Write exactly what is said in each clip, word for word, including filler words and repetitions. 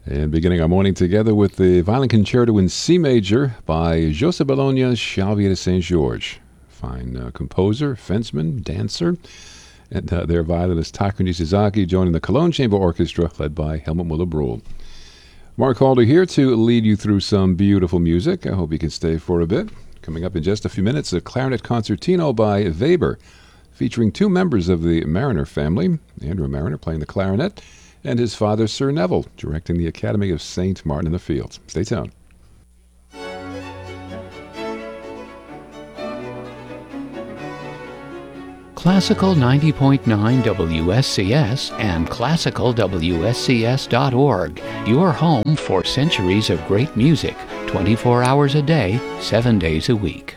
And beginning our morning together with the Violin Concerto in C Major by Joseph Bologna Xavier de Saint-Georges. Fine uh, composer, fenceman, dancer. And uh, their violinist Takeru Nishizaki joining the Cologne Chamber Orchestra led by Helmut Muller-Bruhl. Mark Halder here to lead you through some beautiful music. I hope you can stay for a bit. Coming up in just a few minutes, a clarinet concertino by Weber, featuring two members of the Mariner family, Andrew Mariner playing the clarinet, and his father, Sir Neville, directing the Academy of Saint Martin in the Fields. Stay tuned. Classical ninety point nine W S C S and classical W S C S dot org, your home for centuries of great music, twenty-four hours a day, seven days a week.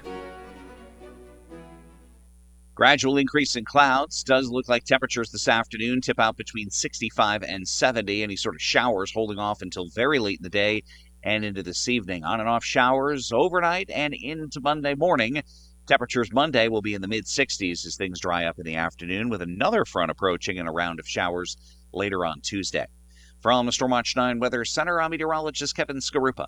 Gradual increase in clouds. Does look like temperatures this afternoon tip out between sixty-five and seventy. Any sort of showers holding off until very late in the day and into this evening. On and off showers overnight and into Monday morning. Temperatures Monday will be in the mid-sixties as things dry up in the afternoon, with another front approaching and a round of showers later on Tuesday. From the Stormwatch nine Weather Center, I'm meteorologist Kevin Skarupa.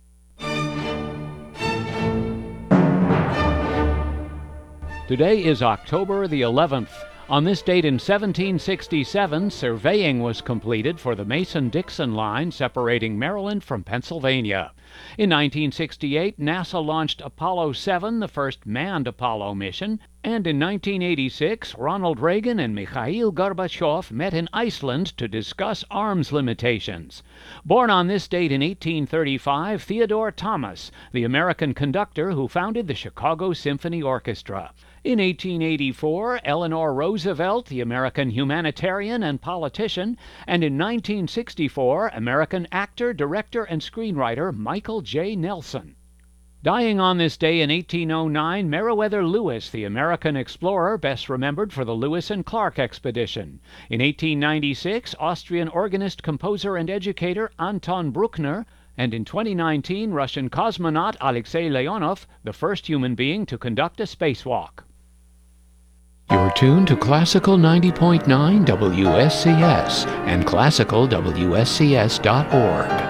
Today is October the eleventh. On this date in seventeen sixty-seven, surveying was completed for the Mason-Dixon line separating Maryland from Pennsylvania. In nineteen sixty-eight, NASA launched Apollo seven, the first manned Apollo mission. And in nineteen eighty-six, Ronald Reagan and Mikhail Gorbachev met in Iceland to discuss arms limitations. Born on this date in eighteen thirty-five, Theodore Thomas, the American conductor who founded the Chicago Symphony Orchestra. In eighteen eighty-four, Eleanor Roosevelt, the American humanitarian and politician. And in nineteen sixty-four, American actor, director, and screenwriter Michael J. Nelson. Dying on this day in eighteen oh nine, Meriwether Lewis, the American explorer best remembered for the Lewis and Clark expedition. In eighteen ninety-six, Austrian organist, composer, and educator Anton Bruckner. And in twenty nineteen, Russian cosmonaut Alexei Leonov, the first human being to conduct a spacewalk. You're tuned to Classical ninety point nine W S C S and classical W S C S dot org.